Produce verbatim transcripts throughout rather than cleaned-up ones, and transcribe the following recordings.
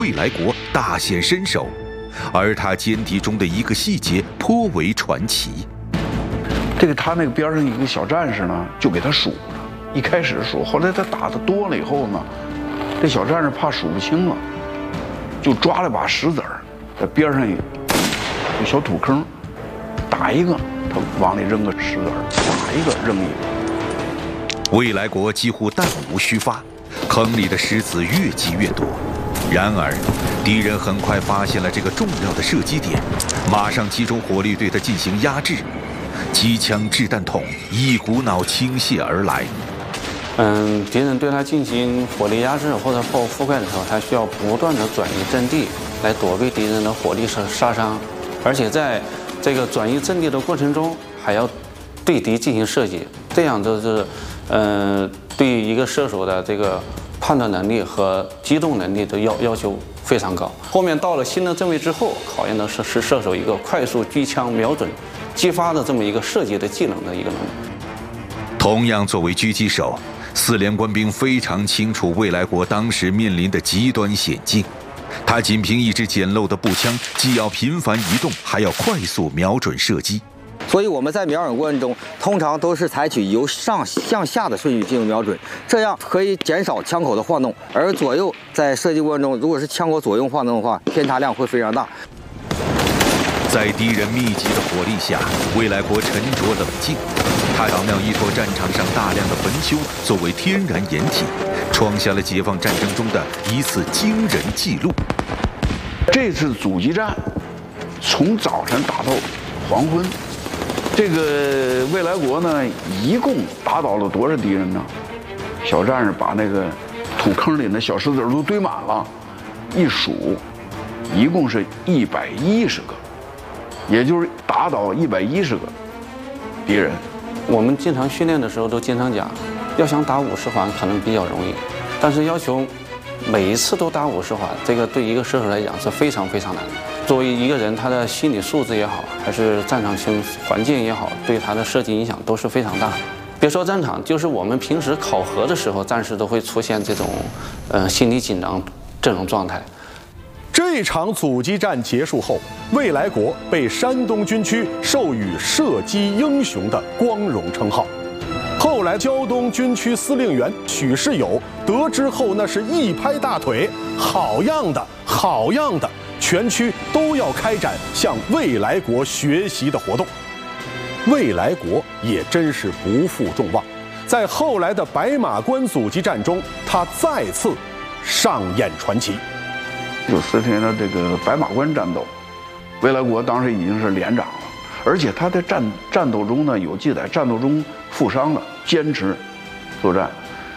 未来国大显身手，而他歼敌中的一个细节颇为传奇。 这个他那个边上一个小战士呢，就给他数着，一开始数，后来他打的多了以后呢，这小战士怕数不清了，就抓了把石子儿，在边上有有小土坑，打一个他往里扔个石子儿，打一个扔一个。 未来国几乎弹无虚发，坑里的石子越积越多。然而，敌人很快发现了这个重要的射击点，马上集中火力对它进行压制。机枪、掷弹筒一股脑倾泻而来。 嗯，敌人对它进行火力压制或者炮覆盖的时候，它需要不断的转移阵地来躲避敌人的火力杀杀伤，而且在这个转移阵地的过程中，还要对敌进行射击，这样就是，嗯、呃，对于一个射手的这个判断能力和机动能力的要要求非常高。后面到了新的阵位之后，考验的是是射手一个快速狙枪瞄准、激发的这么一个射击的技能的一个能力。 同样作为狙击手，四连官兵非常清楚未来国当时面临的极端险境。他仅凭一支简陋的步枪，既要频繁移动，还要快速瞄准射击。 所以我们在瞄准过程中，通常都是采取由上向下的顺序进行瞄准，这样可以减少枪口的晃动。而左右在射击过程中，如果是枪口左右晃动的话，偏差量会非常大。 在敌人密集的火力下，未来国沉着冷静，他巧妙依托战场上大量的坟丘作为天然掩体，创下了解放战争中的一次惊人纪录。 这次阻击战从早晨打到黄昏，这个未来国呢，一共打倒了多少敌人呢？小战士把那个土坑里的小石子都堆满了，一数，一共是一百一十个，也就是打倒一百一十个敌人。 我们经常训练的时候都经常讲，要想打五十环可能比较容易，但是要求每一次都打五十环，这个对一个射手来讲是非常非常难的。作为一个人，他的心理素质也好，还是战场情环境也好，对他的射击影响都是非常大的。别说战场，就是我们平时考核的时候，战士都会出现这种，呃，心理紧张这种状态。 这场阻击战结束后，未来国被山东军区授予射击英雄的光荣称号。后来，胶东军区司令员许世友得知后，那是一拍大腿，好样的，好样的！全区都要开展向未来国学习的活动。未来国也真是不负众望，在后来的白马关阻击战中，他再次上演传奇。 一九四四年的这个白马关战斗，未来国当时已经是连长了，而且他在战战斗中呢有记载，战斗中负伤了，坚持作战。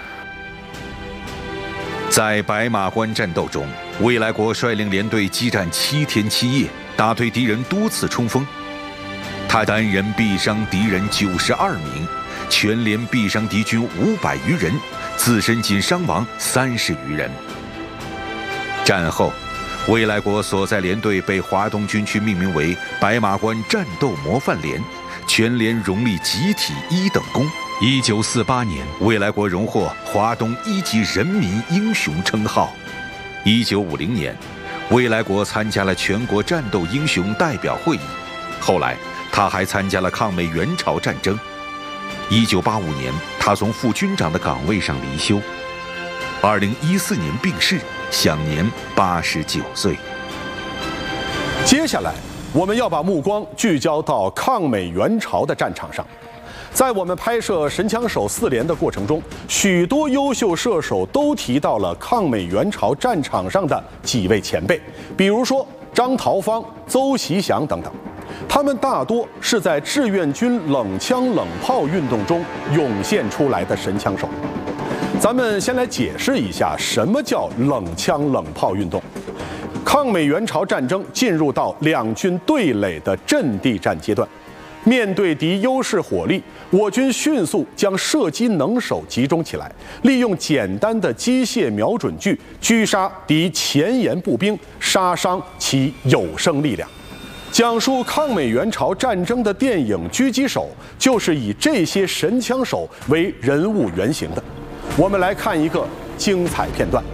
在白马关战斗中，未来国率领连队激战七天七夜，打退敌人多次冲锋。他单人毙伤敌人九十二名，全连毙伤敌军五百余人，自身仅伤亡三十余人。战后，未来国所在连队被华东军区命名为白马关战斗模范连，全连荣立集体一等功。一九四八年，未来国荣获华东一级人民英雄称号。一九五零年，未来国参加了全国战斗英雄代表会议。后来，他还参加了抗美援朝战争。一九八五年，他从副军长的岗位上离休。二零一四年病逝，享年八十九岁。 接下来，我们要把目光聚焦到抗美援朝的战场上。在我们拍摄《神枪手四连》的过程中，许多优秀射手都提到了抗美援朝战场上的几位前辈，比如说张桃芳、邹习祥等等。他们大多是在志愿军冷枪冷炮运动中涌现出来的神枪手。咱们先来解释一下什么叫冷枪冷炮运动。抗美援朝战争进入到两军对垒的阵地战阶段。面对敌优势火力，我军迅速将射击能手集中起来，利用简单的机械瞄准具狙杀敌前沿步兵，杀伤其有生力量。讲述抗美援朝战争的电影《狙击手》就是以这些神枪手为人物原型的。我们来看一个精彩片段。